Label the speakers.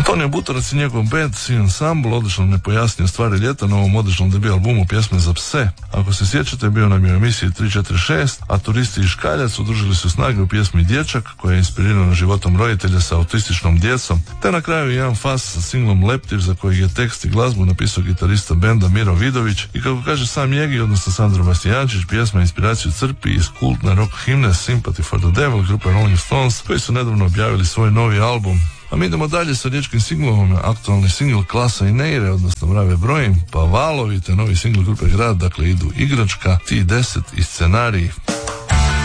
Speaker 1: Tonio Butorac i njegov band Sea Ensemble odlično ne pojasnio stvari ljeta na ovom odličnom debi albumu Pjesme za pse. Ako se sjećate, bio nam je u emisiji 346, a Turisti i Škaljac udružili su snage u pjesmi Dječak, koja je inspirirana životom roditelja sa autističnom djecom, te na kraju jedan fas sa singlom Leptir, za kojeg je tekst i glazbu napisao gitarista benda Miro Vidović, i kako kaže sam Jegi, odnosno Sandro Bastijančić, pjesma inspiraciju crpi iz kultne rock himne Sympathy for the Devil grupe Rolling Stones, koji su nedavno objavili svoj novi album. A mi idemo dalje sa riječkim singlom, aktualni singl Klasa i Neire, odnosno Mrave brojim, pa Valovi, te novi singl grupe Grad, dakle idu Igračka, Ti 10 i Scenarij.